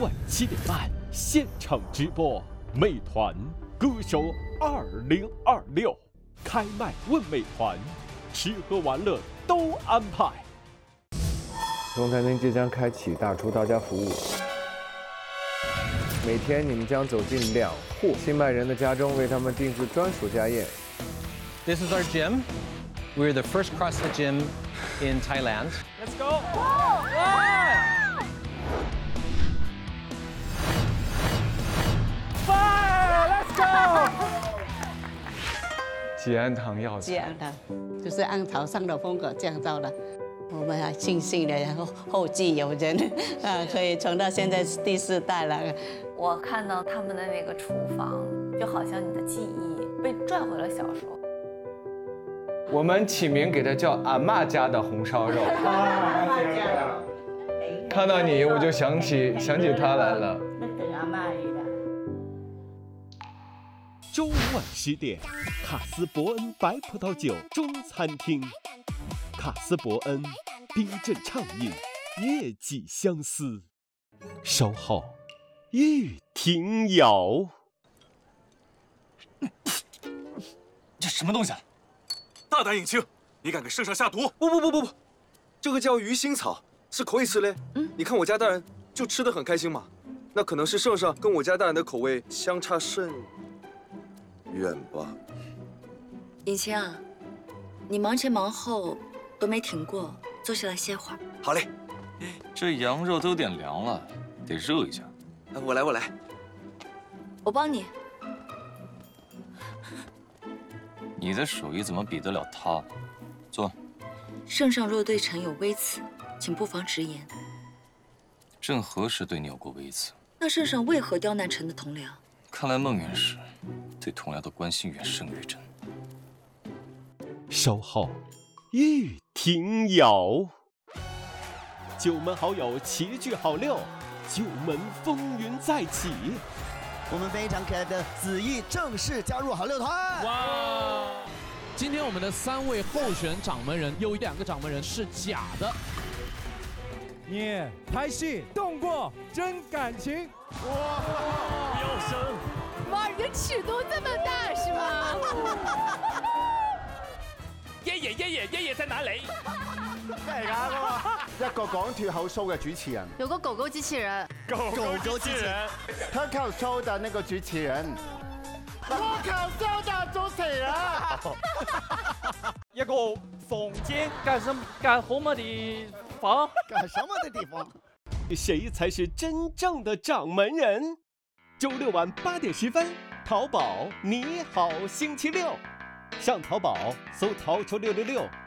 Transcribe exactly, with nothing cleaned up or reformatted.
晚七点半现场直播，美团歌手二零二六开麦问美团，吃喝玩乐都安排。 中餐厅即将开启大厨到家服务，每天你们将走进两户新麦人的家中，为他们定制专属家宴。 This is our gym. We're the first CrossFit gym in Thailand. Let's go! Fire! Let's go! 吉安堂药这样的，就是按朝上的风格降造的。我们还庆幸的，然后后继有人，啊，可以传到现在第四代了。 我看到他们的那个厨房，就好像你的记忆被拽回了小时候。 我们起名给它叫阿嬷家的红烧肉。看到你，我就想起想起他来了。 等阿嬷来了。 周五晚十点，卡斯伯恩白葡萄酒中餐厅，卡斯伯恩逼真畅饮，悦己相思。稍后，玉庭瑶。 这什么东西啊？大胆引亲！你敢给圣上下毒？ 不不不不不，这个叫鱼腥草，是可以吃嘞。嗯，你看我家大人就吃得很开心嘛。那可能是圣上跟我家大人的口味相差甚远吧。 尹清啊，你忙前忙后都没停过，坐下来歇会儿。 好嘞。 这羊肉都有点凉了，得热一下。 我来我来。 我帮你。 你的手艺怎么比得了他？坐。 圣上若对臣有微词，请不妨直言。 朕何时对你有过微词？ 那圣上为何刁难臣的同僚？ 看来孟元氏对同僚的关心远胜于朕。 稍后，玉庭瑶。九门好友齐聚好六，九门风云再起。 我们非常可爱的子毅正式加入好六团。 哇！今天我们的三位候选掌门人，有两个掌门人是假的。 你拍戏动过真感情？ 哇！有声！ 哇，你的尺度这么大是吗？ 爷爷爷爷爷爷在哪里？ 真係㗎喎！一個講脱口秀嘅主持人， 有個狗狗機器人， 狗狗狗機器人，脱口秀的那個主持人，脱口秀的主持人。 一個房間幹什幹什麼地方？ 幹什麼的地方？ 谁才是真正的掌门人？周六晚八点十分，淘宝你好星期六，上淘宝搜淘出六六六。